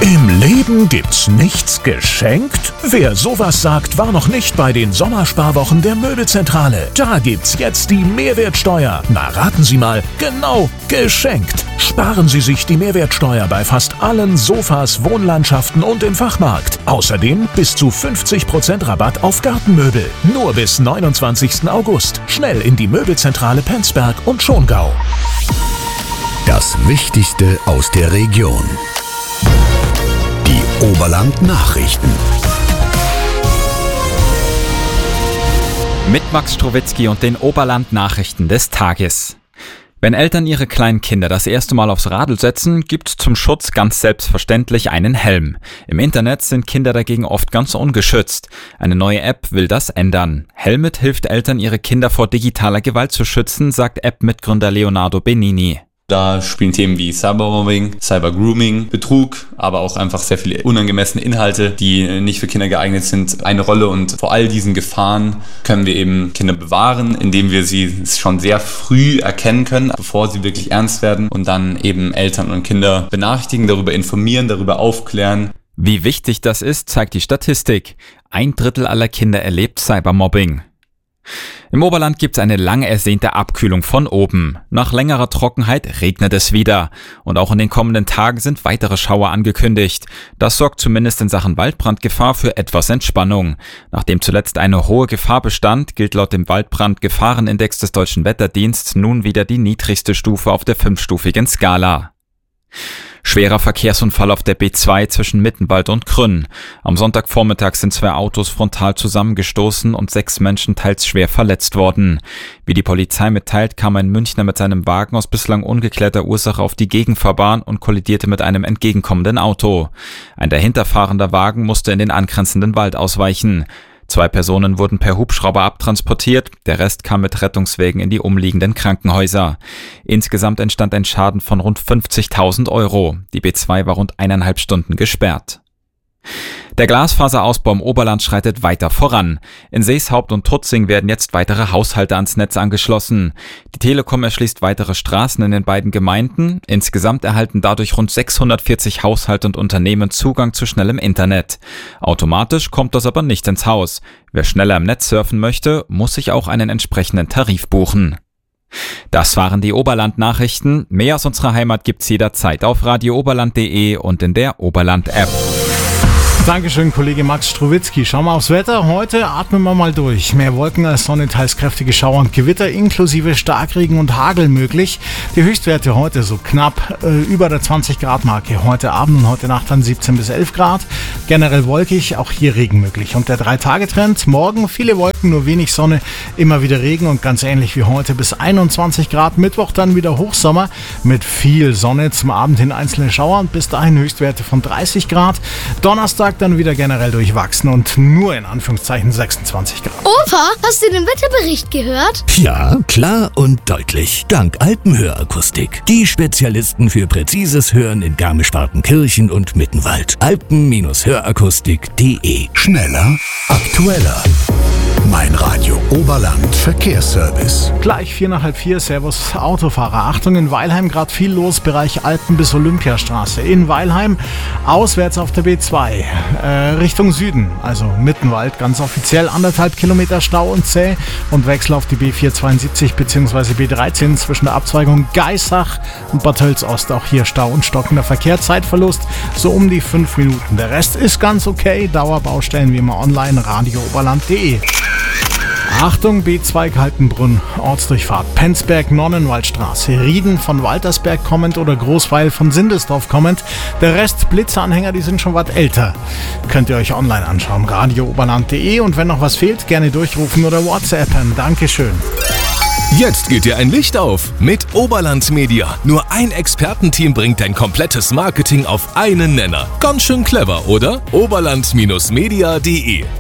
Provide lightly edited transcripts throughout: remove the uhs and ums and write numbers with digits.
Im Leben gibt's nichts geschenkt? Wer sowas sagt, war noch nicht bei den Sommersparwochen der Möbelzentrale. Da gibt's jetzt die Mehrwertsteuer. Na, raten Sie mal, genau, geschenkt. Sparen Sie sich die Mehrwertsteuer bei fast allen Sofas, Wohnlandschaften und im Fachmarkt. Außerdem bis zu 50% Rabatt auf Gartenmöbel. Nur bis 29. August. Schnell in die Möbelzentrale Penzberg und Schongau. Das Wichtigste aus der Region. Die Oberland-Nachrichten. Mit Max Strowitzki und den Oberland-Nachrichten des Tages. Wenn Eltern ihre kleinen Kinder das erste Mal aufs Radl setzen, gibt's zum Schutz ganz selbstverständlich einen Helm. Im Internet sind Kinder dagegen oft ganz ungeschützt. Eine neue App will das ändern. Helmet hilft Eltern, ihre Kinder vor digitaler Gewalt zu schützen, sagt App-Mitgründer Leonardo Benini. Da spielen Themen wie Cybermobbing, Cybergrooming, Betrug, aber auch einfach sehr viele unangemessene Inhalte, die nicht für Kinder geeignet sind, eine Rolle. Und vor all diesen Gefahren können wir eben Kinder bewahren, indem wir sie schon sehr früh erkennen können, bevor sie wirklich ernst werden, und dann eben Eltern und Kinder benachrichtigen, darüber informieren, darüber aufklären. Wie wichtig das ist, zeigt die Statistik. 1/3 aller Kinder erlebt Cybermobbing. Im Oberland gibt's eine lang ersehnte Abkühlung von oben. Nach längerer Trockenheit regnet es wieder. Und auch in den kommenden Tagen sind weitere Schauer angekündigt. Das sorgt zumindest in Sachen Waldbrandgefahr für etwas Entspannung. Nachdem zuletzt eine hohe Gefahr bestand, gilt laut dem Waldbrandgefahrenindex des Deutschen Wetterdienstes nun wieder die niedrigste Stufe auf der 5-stufigen Skala. Schwerer Verkehrsunfall auf der B2 zwischen Mittenwald und Krünn. Am Sonntagvormittag sind 2 Autos frontal zusammengestoßen und 6 Menschen teils schwer verletzt worden. Wie die Polizei mitteilt, kam ein Münchner mit seinem Wagen aus bislang ungeklärter Ursache auf die Gegenfahrbahn und kollidierte mit einem entgegenkommenden Auto. Ein dahinterfahrender Wagen musste in den angrenzenden Wald ausweichen. 2 Personen wurden per Hubschrauber abtransportiert, der Rest kam mit Rettungswägen in die umliegenden Krankenhäuser. Insgesamt entstand ein Schaden von rund 50.000 €. Die B2 war rund 1,5 Stunden gesperrt. Der Glasfaserausbau im Oberland schreitet weiter voran. In Seeshaupt und Tutzing werden jetzt weitere Haushalte ans Netz angeschlossen. Die Telekom erschließt weitere Straßen in den beiden Gemeinden. Insgesamt erhalten dadurch rund 640 Haushalte und Unternehmen Zugang zu schnellem Internet. Automatisch kommt das aber nicht ins Haus. Wer schneller im Netz surfen möchte, muss sich auch einen entsprechenden Tarif buchen. Das waren die Oberland-Nachrichten. Mehr aus unserer Heimat gibt's jederzeit auf radiooberland.de und in der Oberland-App. Dankeschön, Kollege Max Strowitzki. Schauen wir aufs Wetter. Heute atmen wir mal durch. Mehr Wolken als Sonne, teils kräftige Schauer und Gewitter inklusive Starkregen und Hagel möglich. Die Höchstwerte heute so knapp über der 20-Grad-Marke. Heute Abend und heute Nacht dann 17 bis 11 Grad. Generell wolkig, auch hier Regen möglich. Und der 3-Tage-Trend, morgen viele Wolken, nur wenig Sonne, immer wieder Regen und ganz ähnlich wie heute bis 21 Grad. Mittwoch dann wieder Hochsommer mit viel Sonne, zum Abend hin einzelne Schauer und bis dahin Höchstwerte von 30 Grad. Donnerstag dann wieder generell durchwachsen und nur in Anführungszeichen 26 Grad. Opa, hast du den Wetterbericht gehört? Ja, klar und deutlich. Dank Alpenhörakustik. Die Spezialisten für präzises Hören in Garmisch-Partenkirchen und Mittenwald. Alpen-Hörakustik.de. Schneller, aktueller. Mein Radio Oberland Verkehrsservice. Gleich 4:45, Servus Autofahrer. Achtung, in Weilheim gerade viel los, Bereich Alpen bis Olympiastraße. In Weilheim auswärts auf der B2, Richtung Süden, also Mittenwald, ganz offiziell 1,5 Kilometer Stau und zäh und Wechsel auf die B472 bzw. B13 zwischen der Abzweigung Geissach und Bad Tölz-Ost. Auch hier Stau und stockender Verkehr, Zeitverlust so um die 5 Minuten. Der Rest ist ganz okay, Dauerbaustellen wie immer online, radiooberland.de. Achtung, B2 Kaltenbrunn, Ortsdurchfahrt, Penzberg, Nonnenwaldstraße, Rieden von Waltersberg kommend oder Großweil von Sindelsdorf kommend. Der Rest Blitzeranhänger, die sind schon was älter. Könnt ihr euch online anschauen, radiooberland.de, und wenn noch was fehlt, gerne durchrufen oder WhatsAppen. Dankeschön. Jetzt geht dir ein Licht auf mit Oberland Media. Nur ein Expertenteam bringt dein komplettes Marketing auf einen Nenner. Ganz schön clever, oder? Oberland-media.de.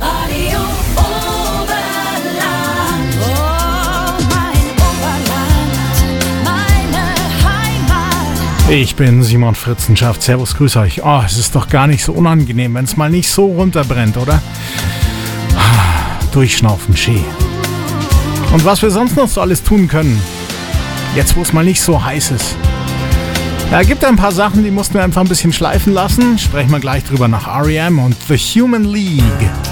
Ich bin Simon Fritzenschaft. Servus, grüß euch. Oh, es ist doch gar nicht so unangenehm, wenn es mal nicht so runterbrennt, oder? Durchschnaufen, schee. Und was wir sonst noch so alles tun können, jetzt wo es mal nicht so heiß ist. Ja, gibt ein paar Sachen, die mussten wir einfach ein bisschen schleifen lassen. Sprechen wir gleich drüber nach R.E.M. und The Human League.